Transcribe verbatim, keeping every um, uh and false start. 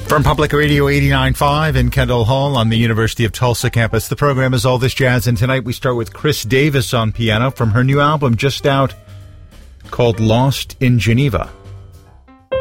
From Public Radio eighty-nine point five in Kendall Hall on the University of Tulsa campus, the program is All This Jazz, and tonight we start with Chris Davis on piano from her new album just out called Lost in Geneva.